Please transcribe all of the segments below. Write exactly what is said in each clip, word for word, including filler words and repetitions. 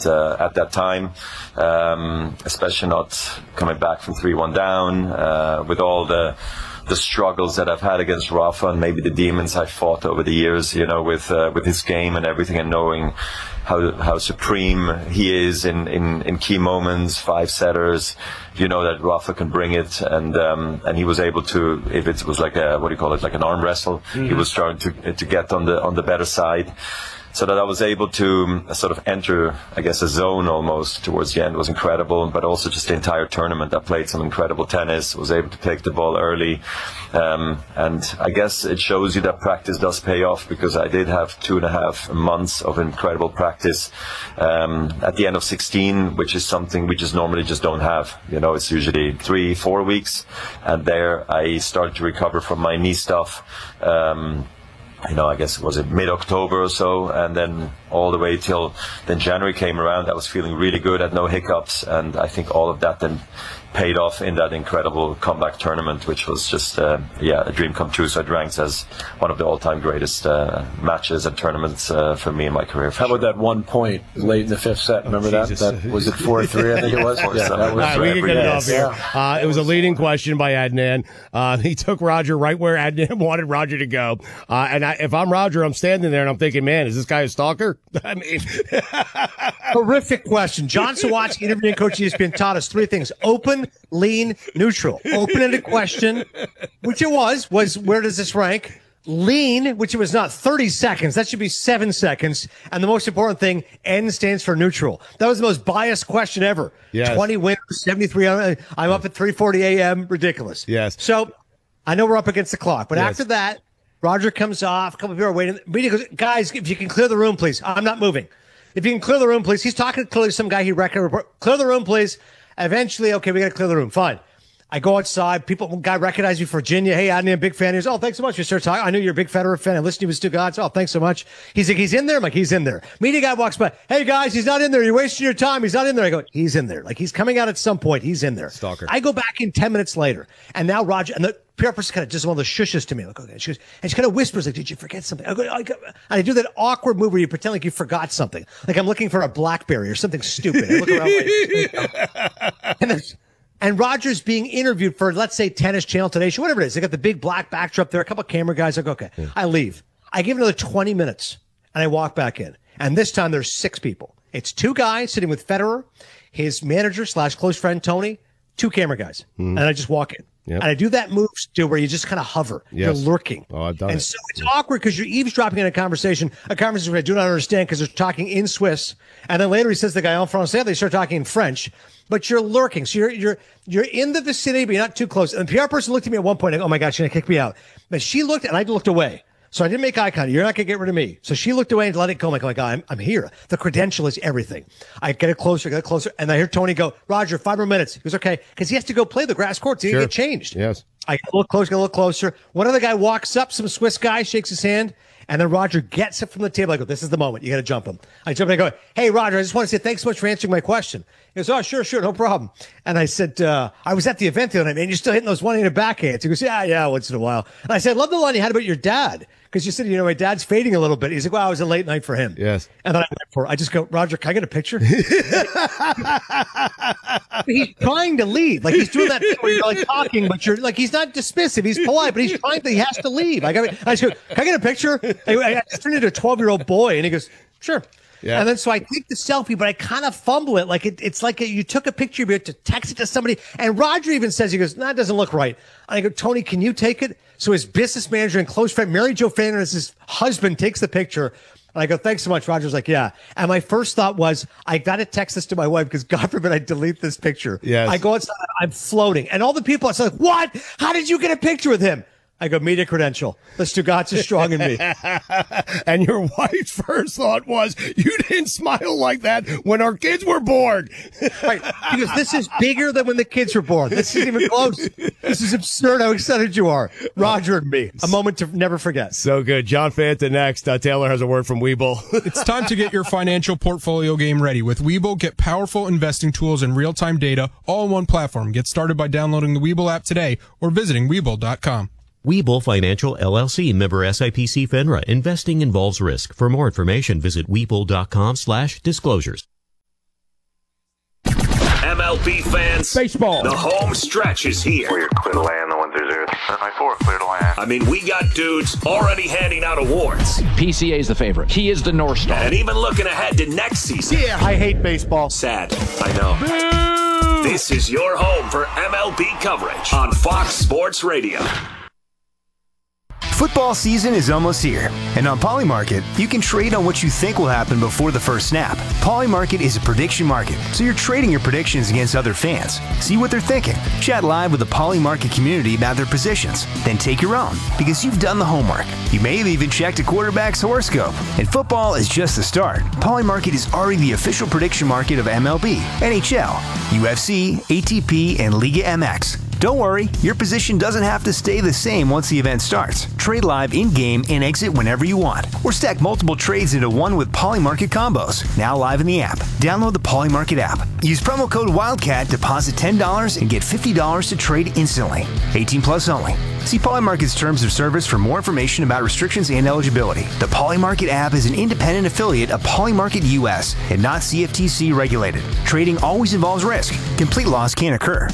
at uh, at that time, um, especially not coming back from three one down uh, with all the the struggles that I've had against Rafa and maybe the demons I've fought over the years, you know, with uh, with his game and everything, and knowing how how supreme he is in, in, in key moments, five setters, you know that Rafa can bring it, and um, and he was able to, if it was like a, what do you call it, like an arm wrestle, mm-hmm. he was trying to to get on the on the better side. So that I was able to sort of enter, I guess, a zone almost towards the end was incredible, but also just the entire tournament. I played some incredible tennis, was able to take the ball early. Um, and I guess it shows you that practice does pay off, because I did have two and a half months of incredible practice um, at the end of sixteen, which is something we just normally just don't have. You know, it's usually three, four weeks. And there I started to recover from my knee stuff. Um, You know, I guess was it mid-October or so, and then all the way till then January came around. I was feeling really good, had no hiccups, and I think all of that then paid off in that incredible comeback tournament, which was just, uh, yeah, a dream come true. So it ranks as one of the all-time greatest uh, matches and tournaments uh, for me in my career. How sure. about that one point late in the fifth set? Remember oh, that? that? Was it four three, I think it was? Yeah, that was All right, we can get it off here. Yeah. Uh, it was a leading question by Adnan. Uh, he took Roger right where Adnan wanted Roger to go. Uh, and I, if I'm Roger, I'm standing there and I'm thinking, man, is this guy a stalker? I mean, horrific question. John Sawatsky, interviewing coach E S P N, taught us three things: open, lean, neutral. Open-ended question, which it was, was where does this rank? Lean, which it was not, thirty seconds. That should be seven seconds. And the most important thing, N stands for neutral. That was the most biased question ever. Yes. twenty winners, seventy-three. I'm up at three forty a.m. Ridiculous. Yes. So I know we're up against the clock, but yes. after that, Roger comes off. A couple of people are waiting. He goes, guys, if you can clear the room, please. I'm not moving. If you can clear the room, please. He's talking clearly to some guy he recognized. Clear the room, please. Eventually, okay, we got to clear the room. Fine. I go outside. People, guy recognizes me, Virginia. Hey, I'm a big fan. He goes, oh, thanks so much. We start talking. I know you're a big Federer fan. I listened to you with Stu Gods. Oh, thanks so much. He's like, he's in there? I'm like, he's in there. Media guy walks by. Hey, guys, he's not in there. You're wasting your time. He's not in there. I go, he's in there. Like, he's coming out at some point. He's in there. Stalker. I go back in ten minutes later. And now Roger, and the P R person kind of just one of the shushes to me. Like, okay. She goes, and she kind of whispers, like, did you forget something? I go, I go, and I do that awkward move where you pretend like you forgot something. Like I'm looking for a BlackBerry or something stupid. I look around like, and there's, And Roger's being interviewed for, let's say, Tennis Channel, Today Show, whatever it is. They got the big black backdrop there, a couple of camera guys. I go, okay, yeah. I leave. I give another twenty minutes, and I walk back in. And this time there's six people. It's two guys sitting with Federer, his manager slash close friend, Tony, two camera guys. Mm-hmm. And I just walk in. Yep. And I do that move, Stu, where you just kind of hover. Yes. You're lurking. Oh, I've done and it. so it's awkward because you're eavesdropping in a conversation, a conversation I do not understand because they're talking in Swiss. And then later he says to the guy en français, they start talking in French. But you're lurking. So you're you're you're in the vicinity, but you're not too close. And the P R person looked at me at one point and, oh, my God, she's going to kick me out. But she looked, and I looked away. So I didn't make eye contact. You're not going to get rid of me. So she looked away and let it go. I'm like, oh, my God, I'm, I'm here. The credential is everything. I get it closer, get it closer. And I hear Tony go, Roger, five more minutes. He goes, okay. Because he has to go play the grass courts. He sure. didn't get changed. Yes. I get a little closer, get a little closer. One other guy walks up, some Swiss guy, shakes his hand. And then Roger gets it from the table. I go, this is the moment. You got to jump him. I jump and I go, hey, Roger, I just want to say thanks so much for answering my question. He goes, oh, sure, sure, no problem. And I said, uh, I was at the event the other night, man. You're still hitting those one-handed backhands. He goes, yeah, yeah, once in a while. And I said, I love the line you had about your dad. Because you said, you know, my dad's fading a little bit. He's like, well, it was a late night for him. Yes. And then I went for it. I just go, Roger, can I get a picture? He's trying to leave. Like he's doing that thing where you're like talking, but you're like, he's not dismissive. He's polite, but he's trying to, he has to leave. I, got, I just go, can I get a picture? I, I just turned into a twelve-year-old boy. And he goes, sure. Yeah. And then so I take the selfie, but I kind of fumble it. Like it, it's like a, you took a picture, you have to text it to somebody. And Roger even says, he goes, no, nah, it doesn't look right. And I go, Tony, can you take it? So his business manager and close friend, Mary Jo Fanner, as his husband, takes the picture. And I go, thanks so much. Roger's like, yeah. And my first thought was, I got to text this to my wife because God forbid I delete this picture. Yes. I go outside, I'm floating. And all the people are like, what? How did you get a picture with him? I go, media credential. The Stugatz is strong in me. And your wife's first thought was, you didn't smile like that when our kids were born. Right. Because this is bigger than when the kids were born. This isn't even close. This is absurd how excited you are. Roger and me. A moment to never forget. So good. John Fanta next. Uh, Taylor has a word from Webull. It's time to get your financial portfolio game ready. With Webull, get powerful investing tools and real-time data all in one platform. Get started by downloading the Webull app today or visiting Webull dot com. Webull Financial, L L C, member S I P C FINRA. Investing involves risk. For more information, visit Webull dot com slash disclosures. M L B fans, baseball. The home stretch is here. We're clear to land the one through zero. nine four, clear to land. I mean, we got dudes already handing out awards. P C A is the favorite. He is the North Star. And even looking ahead to next season. Yeah, I hate baseball. Sad, I know. Boo! This is your home for M L B coverage on Fox Sports Radio. Football season is almost here, and on Polymarket, you can trade on what you think will happen before the first snap. Polymarket is a prediction market, so you're trading your predictions against other fans. See what they're thinking. Chat live with the Polymarket community about their positions. Then take your own, because you've done the homework. You may have even checked a quarterback's horoscope. And football is just the start. Polymarket is already the official prediction market of M L B, N H L, U F C, A T P, and Liga M X. Don't worry, your position doesn't have to stay the same once the event starts. Trade live in-game and exit whenever you want. Or stack multiple trades into one with Polymarket combos. Now live in the app. Download the Polymarket app. Use promo code WILDCAT, deposit ten dollars, and get fifty dollars to trade instantly. eighteen plus only. See Polymarket's terms of service for more information about restrictions and eligibility. The Polymarket app is an independent affiliate of Polymarket U S and not C F T C regulated. Trading always involves risk. Complete loss can occur.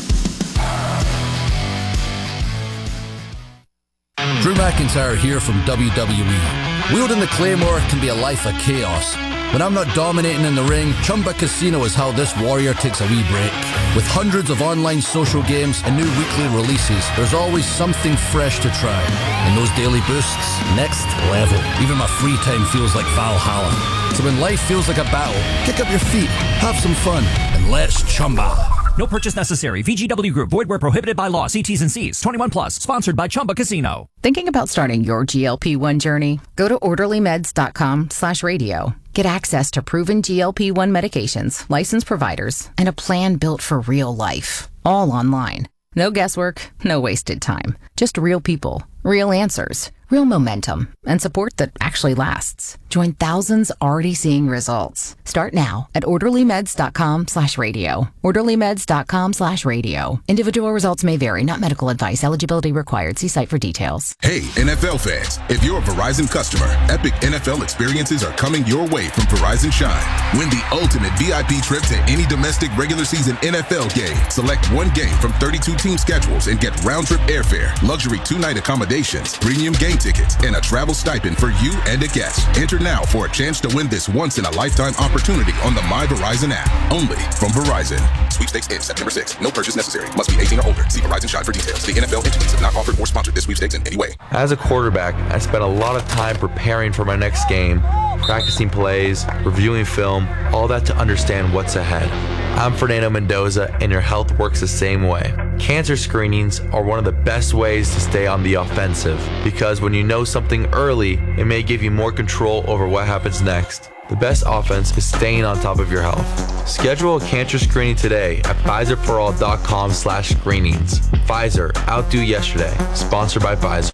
Drew McIntyre here from W W E. Wielding the Claymore can be a life of chaos. When I'm not dominating in the ring, Chumba Casino is how this warrior takes a wee break. With hundreds of online social games and new weekly releases, there's always something fresh to try. And those daily boosts, next level. Even my free time feels like Valhalla. So when life feels like a battle, kick up your feet, have some fun, and let's Chumba. No purchase necessary. V G W Group. Void where prohibited by law. See T's and C's. twenty-one plus. Sponsored by Chumba Casino. Thinking about starting your G L P one journey? Go to orderly meds dot com slash radio. Get access to proven G L P one medications, licensed providers, and a plan built for real life. All online. No guesswork, no wasted time. Just real people, real answers, real momentum, and support that actually lasts. Join thousands already seeing results. Start now at orderly meds dot com slash radio. orderly meds dot com slash radio. Individual results may vary, not medical advice. Eligibility required. See site for details. Hey, N F L fans. If you're a Verizon customer, epic N F L experiences are coming your way from Verizon Shine. Win the ultimate V I P trip to any domestic regular season N F L game. Select one game from thirty-two team schedules and get round-trip airfare, luxury two-night accommodations, premium game tickets, and a travel stipend for you and a guest. Enter now for a chance to win this once-in-a-lifetime opportunity on the My Verizon app. Only from Verizon. Sweepstakes ends September sixth. No purchase necessary. Must be eighteen or older. See Verizon Shine for details. The N F L entities have not offered or sponsored this sweepstakes in any way. As a quarterback, I spent a lot of time preparing for my next game, practicing plays, reviewing film, all that to understand what's ahead. I'm Fernando Mendoza, and your health works the same way. Cancer screenings are one of the best ways to stay on the offensive, because when you know something early, it may give you more control over what happens next. The best offense is staying on top of your health. Schedule a cancer screening today at Pfizer For All dot com slash screenings. Pfizer, outdo yesterday. Sponsored by Pfizer.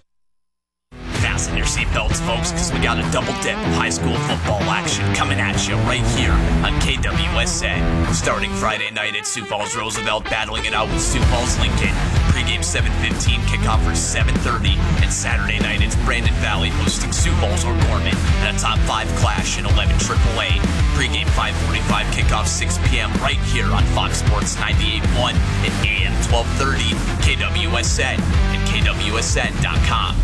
Fasten your seatbelts, folks, because we got a double dip of high school football action coming at you right here on K W S A. Starting Friday night at Sioux Falls Roosevelt, battling it out with Sioux Falls Lincoln. Pregame seven fifteen, kickoff for seven thirty. And Saturday night, it's Brandon Valley hosting Sioux Falls O'Gorman in a top five clash in eleven triple A. Pregame five forty-five, kickoff six p.m. right here on Fox Sports ninety-eight point one and A M twelve thirty. K W S N and K W S N dot com.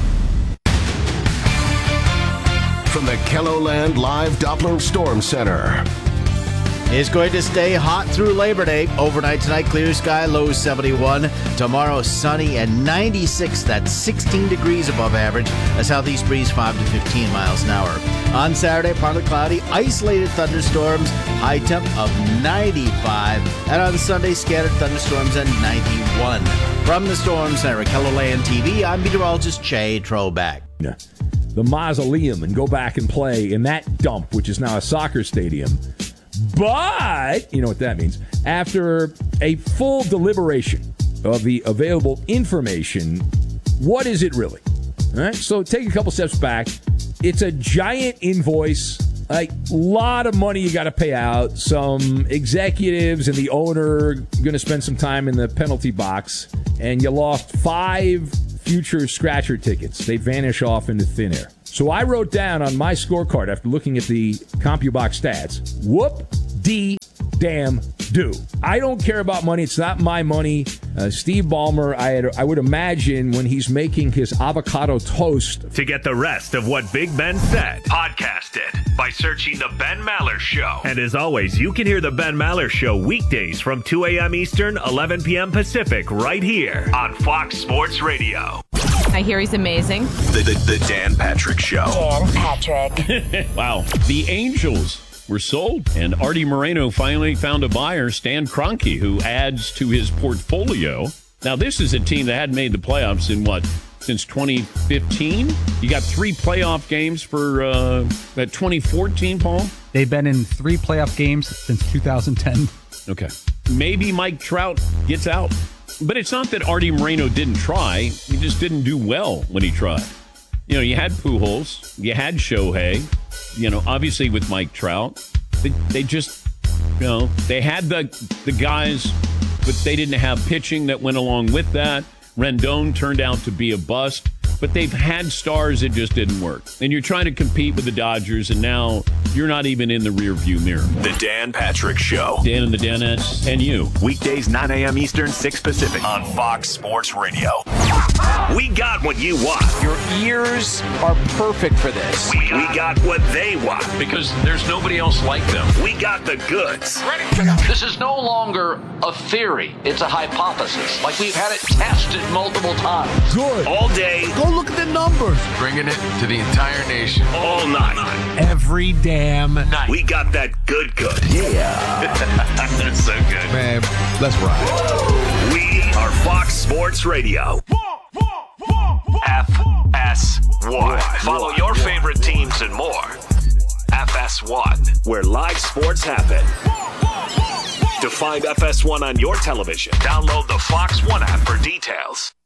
From the KELOLAND Live Doppler Storm Center. It's going to stay hot through Labor Day. Overnight tonight, clear sky, low seventy-one. Tomorrow, sunny and ninety-six. That's sixteen degrees above average. A southeast breeze, five to fifteen miles an hour. On Saturday, partly cloudy, isolated thunderstorms, high temp of ninety-five. And on Sunday, scattered thunderstorms and ninety-one. From the Storm Center at KELOLAND T V, I'm meteorologist Jay Troback. The Mausoleum and go back and play in that dump, which is now a soccer stadium. But, you know what that means, after a full deliberation of the available information, what is it really? All right, so take a couple steps back. It's a giant invoice, like a lot of money you got to pay out. Some executives and the owner going to spend some time in the penalty box, and you lost five future scratcher tickets. They vanish off into thin air. So I wrote down on my scorecard after looking at the CompuBox stats, whoop-dee-damn-do. do. I don't care about money. It's not my money. Uh, Steve Ballmer, I, had, I would imagine when he's making his avocado toast. To get the rest of what Big Ben said, podcast it by searching The Ben Maller Show. And as always, you can hear The Ben Maller Show weekdays from two a.m. Eastern, eleven p.m. Pacific, right here on Fox Sports Radio. I hear he's amazing. The, the, the Dan Patrick Show. Dan Patrick. Wow. The Angels were sold, and Artie Moreno finally found a buyer, Stan Kroenke, who adds to his portfolio. Now, this is a team that hadn't made the playoffs in what, since twenty fifteen? You got three playoff games for uh, that twenty fourteen, Paul? They've been in three playoff games since two thousand ten. Okay. Maybe Mike Trout gets out. But it's not that Artie Moreno didn't try. He just didn't do well when he tried. You know, you had Pujols, you had Shohei, you know, obviously with Mike Trout. They, they just, you know, they had the the guys, but they didn't have pitching that went along with that. Rendon turned out to be a bust. But they've had stars that just didn't work. And you're trying to compete with the Dodgers, and now you're not even in the rearview mirror. The Dan Patrick Show. Dan and the Danettes and you. Weekdays, nine a.m. Eastern, six Pacific on Fox Sports Radio. We got what you want. Your ears are perfect for this. We got, we got what they want. Because there's nobody else like them. We got the goods. This is no longer a theory. It's a hypothesis. Like we've had it tested multiple times. Good. All day. Go look at the numbers. Bringing it to the entire nation. All night. Every damn night. We got that good good. Yeah. That's so good. Man, let's ride. We are Fox Sports Radio. F S one. Follow your favorite teams and more. F S one, where live sports happen. To find F S one on your television, download the Fox One app for details.